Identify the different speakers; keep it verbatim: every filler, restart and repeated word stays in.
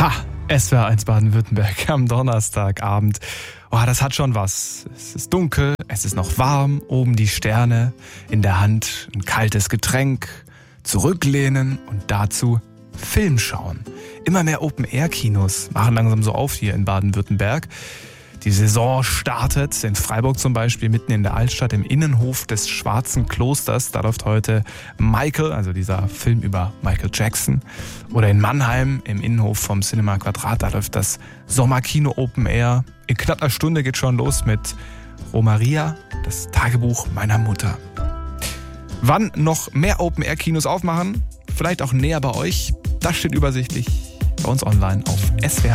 Speaker 1: Ha, S W R eins Baden-Württemberg am Donnerstagabend. Oh, das hat schon was. Es ist dunkel, es ist noch warm, oben die Sterne, in der Hand ein kaltes Getränk, zurücklehnen und dazu Film schauen. Immer mehr Open-Air-Kinos machen langsam so auf hier in Baden-Württemberg. Die Saison startet in Freiburg zum Beispiel, mitten in der Altstadt, im Innenhof des Schwarzen Klosters. Da läuft heute Michael, also dieser Film über Michael Jackson. Oder in Mannheim im Innenhof vom Cinema Quadrat, da läuft das Sommerkino Open Air. In knapp einer Stunde geht schon los mit Romaria, das Tagebuch meiner Mutter. Wann noch mehr Open Air Kinos aufmachen? Vielleicht auch näher bei euch? Das steht übersichtlich bei uns online auf S W R